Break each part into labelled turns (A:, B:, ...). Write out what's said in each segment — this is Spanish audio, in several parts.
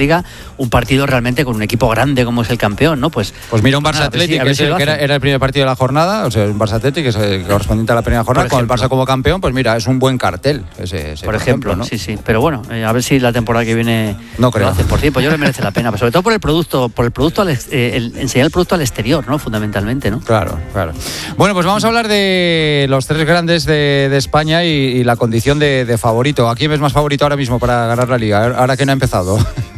A: Liga, un partido realmente con un equipo grande como es el campeón, ¿no? Pues
B: mira, un Barça Athletic, que era el primer partido de la jornada, o sea, un Barça Athletic que es el correspondiente a la primera jornada, con el Barça como campeón, pues mira, es un buen cartel. Ese
A: por ejemplo, ¿no? Sí. Pero bueno, a ver si la temporada que viene
B: no creo.
A: Lo hace por tiempo. Yo le merece la pena, sobre todo por el producto, enseñar el producto al exterior, ¿no? Fundamentalmente, ¿no?
B: Claro. Bueno, pues vamos a hablar de los tres grandes de España y la condición de favorito. ¿A quién ves más favorito ahora mismo para ganar la Liga? Ahora que no ha empezado.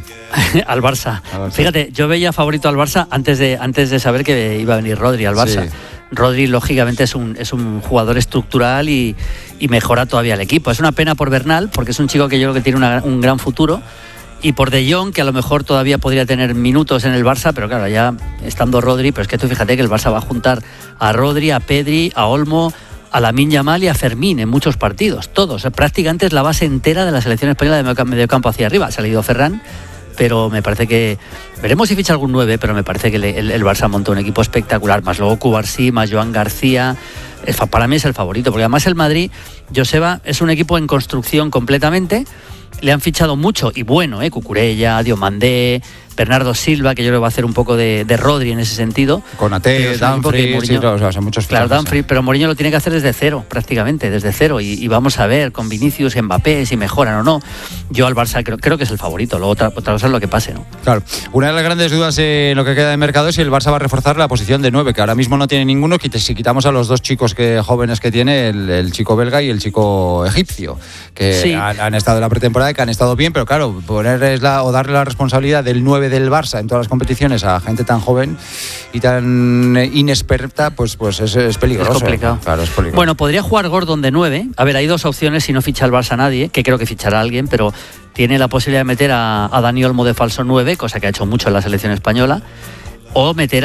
A: Al Barça. Fíjate, yo veía favorito al Barça antes de saber que iba a venir Rodri al Barça. Sí. Rodri, lógicamente, es un jugador estructural y mejora todavía el equipo. Es una pena por Bernal, porque es un chico que yo creo que tiene un gran futuro. Y por De Jong, que a lo mejor todavía podría tener minutos en el Barça, pero claro, ya estando Rodri, pero es que tú fíjate que el Barça va a juntar a Rodri, a Pedri, a Olmo, a Lamine Yamal y a Fermín en muchos partidos, todos. Prácticamente es la base entera de la selección española de medio campo hacia arriba. Ha salido Ferran, pero me parece que veremos si ficha algún 9, pero me parece que el Barça montó un equipo espectacular, más luego Cubarsí, más Joan García. Para mí es el favorito, porque además el Madrid, Joseba, es un equipo en construcción completamente. Le han fichado mucho y bueno, Cucurella, Diomandé, Bernardo Silva, que yo creo que va a hacer un poco de Rodri en ese sentido.
B: Konaté, Dumfries, muchos fichajes.
A: Claro, Dumfries, pero Mourinho lo tiene que hacer desde cero, prácticamente, desde cero. Y vamos a ver con Vinicius y Mbappé si mejoran o no. Yo al Barça creo que es el favorito, luego otra cosa es lo que pase, ¿no?
B: Claro, una de las grandes dudas en lo que queda de mercado es si el Barça va a reforzar la posición de 9, que ahora mismo no tiene ninguno, si quitamos a los dos chicos jóvenes que tiene, el chico belga y el chico egipcio, que sí han estado en la pretemporada y que han estado bien, pero claro, darle la responsabilidad del 9 del Barça en todas las competiciones a gente tan joven y tan inexperta, pues es peligroso.
A: Es complicado.
B: Claro, es peligroso.
A: Bueno, podría jugar Gordon de 9. A ver, hay dos opciones si no ficha el Barça nadie, que creo que fichará a alguien, pero tiene la posibilidad de meter a Dani Olmo de falso 9, cosa que ha hecho mucho en la selección española. O meter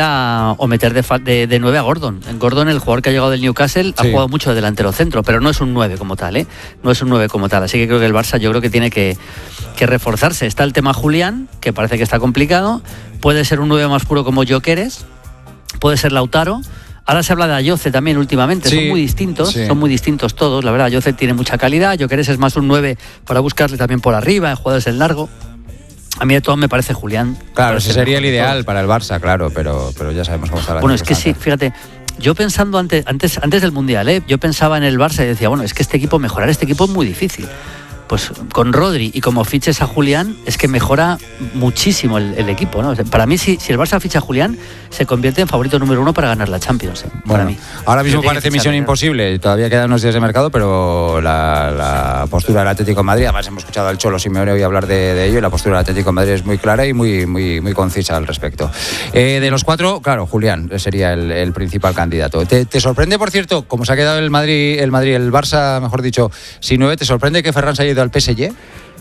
A: de 9 a Gordon. Gordon, el jugador que ha llegado del Newcastle, ha jugado mucho de delantero centro, pero no es un 9 como tal, No es un 9 como tal. Así que creo que el Barça tiene que reforzarse. Está el tema Julián, que parece que está complicado. Puede ser un 9 más puro como Gyökeres. Puede ser Lautaro. Ahora se habla de Ayoce también últimamente. Son muy distintos todos. La verdad, Ayoce tiene mucha calidad. Gyökeres es más un 9 para buscarle también por arriba, en jugadores en largo. A mí de todo me parece Julián.
B: Claro, ese sería el ideal para el Barça, claro, pero ya sabemos cómo está la
A: Bueno, es que sí, fíjate, yo pensando antes del Mundial, yo pensaba en el Barça y decía, bueno, es que mejorar este equipo es muy difícil. Pues con Rodri y como fiches a Julián, es que mejora muchísimo el equipo, ¿no? O sea, para mí, si el Barça ficha a Julián, se convierte en favorito número 1 para ganar la Champions. Para mí.
B: Ahora mismo parece misión imposible, todavía quedan unos días de mercado, pero la postura del Atlético de Madrid, además hemos escuchado al Cholo Simeone hoy hablar de ello, y la postura del Atlético de Madrid es muy clara y muy concisa al respecto. De los 4, claro, Julián sería el principal candidato. ¿Te sorprende, por cierto, como se ha quedado el Barça, mejor dicho, sin 9, te sorprende que Ferran se haya ido al PSG?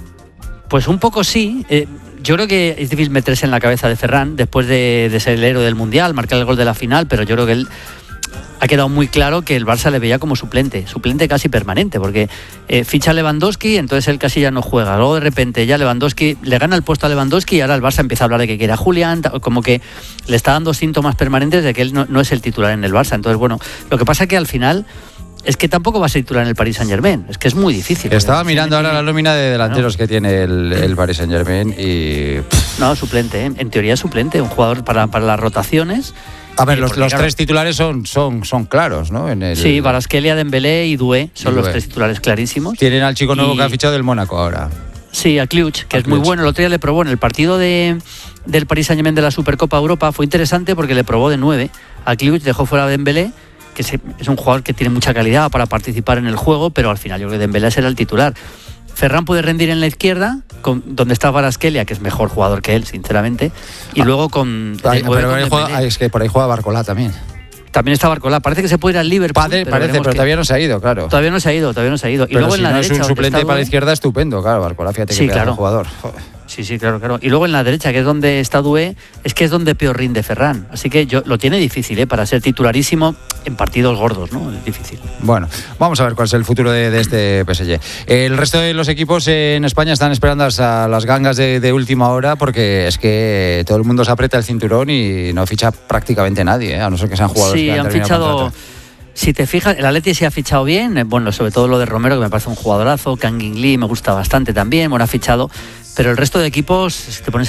A: Pues un poco sí. Yo creo que es difícil meterse en la cabeza de Ferran después de ser el héroe del Mundial, marcar el gol de la final, pero yo creo que él ha quedado muy claro que el Barça le veía como suplente casi permanente, porque ficha a Lewandowski, entonces él casi ya no juega. Luego de repente ya Lewandowski le gana el puesto a Lewandowski y ahora el Barça empieza a hablar de que quiere a Julián, como que le está dando síntomas permanentes de que él no es el titular en el Barça. Entonces, bueno, lo que pasa es que al final es que tampoco va a ser titular en el Paris Saint-Germain. Es que es muy difícil.
B: Estaba mirando ahora la nómina de delanteros que tiene el Paris Saint-Germain y...
A: No, suplente, ¿eh? En teoría es suplente, un jugador para las rotaciones.
B: A ver, los tres titulares son claros, ¿no?
A: Sí, Kvaratskhelia, Dembélé y Doué son los tres titulares clarísimos.
B: Tienen al chico nuevo que ha fichado del Mónaco ahora.
A: Sí, a Kliuch, que es muy bueno. El otro día le probó en el partido del Paris Saint-Germain de la Supercopa Europa. Fue interesante porque le probó de 9. A Kliuch dejó fuera a Dembélé, que es un jugador que tiene mucha calidad para participar en el juego, pero al final yo creo que Dembélé será el titular. Ferran puede rendir en la izquierda, donde está Kvaratskhelia, que es mejor jugador que él, sinceramente, y luego con...
B: es que por ahí juega Barcola también.
A: También está Barcola. Parece que se puede ir al Liverpool.
B: Pero todavía no se ha ido, claro.
A: Todavía no se ha ido. Y
B: pero
A: luego
B: si
A: en la derecha,
B: es un suplente para la izquierda estupendo, claro, Barcola, fíjate que pedazo de jugador. Joder.
A: Sí, claro. Y luego en la derecha, que es donde está Doué, es que es donde peor rinde Ferran. Así que lo tiene difícil, para ser titularísimo en partidos gordos, ¿no? Es difícil.
B: Bueno, vamos a ver cuál es el futuro de este PSG. El resto de los equipos en España están esperando hasta las gangas de última hora, porque es que todo el mundo se aprieta el cinturón y no ficha prácticamente nadie, a no ser que sean jugadores que han fichado. Contrato.
A: Si te fijas, el Atleti se ha fichado bien, bueno, sobre todo lo de Romero, que me parece un jugadorazo, Kang In Lee me gusta bastante también, bueno, ha fichado, pero el resto de equipos, si te pones